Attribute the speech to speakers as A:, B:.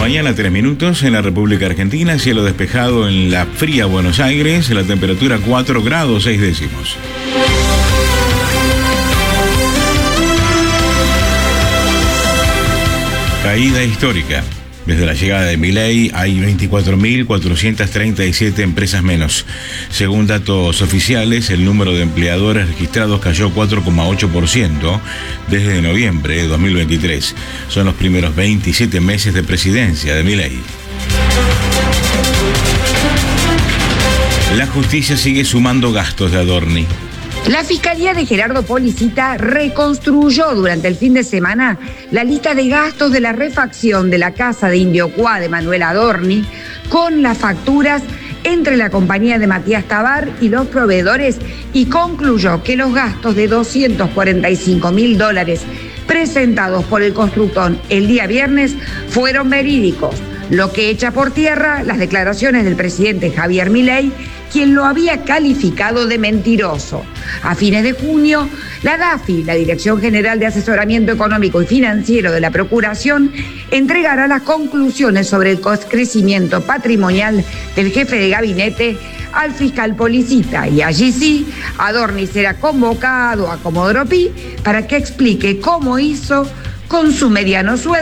A: mañana, 3 minutos en la República Argentina, cielo despejado en la fría Buenos Aires, la temperatura 4 grados 6 décimos. Caída histórica. Desde la llegada de Milei hay 24.437 empresas menos. Según datos oficiales, el número de empleadores registrados cayó 4,8% desde noviembre de 2023. Son los primeros 27 meses de presidencia de Milei. La justicia sigue sumando gastos de Adorni.
B: La Fiscalía de Gerardo Policita reconstruyó durante el fin de semana la lista de gastos de la refacción de la casa de Indiocuá de Manuel Adorni con las facturas entre la compañía de Matías Tabar y los proveedores y concluyó que los gastos de $245.000 presentados por el constructor el día viernes fueron verídicos, lo que echa por tierra las declaraciones del presidente Javier Milei, quien lo había calificado de mentiroso. A fines de junio, la DAFI, la Dirección General de Asesoramiento Económico y Financiero de la Procuración, entregará las conclusiones sobre el crecimiento patrimonial del jefe de gabinete al fiscal Policita, y allí sí, Adorni será convocado a Comodoro Pi para que explique cómo hizo con su mediano sueldo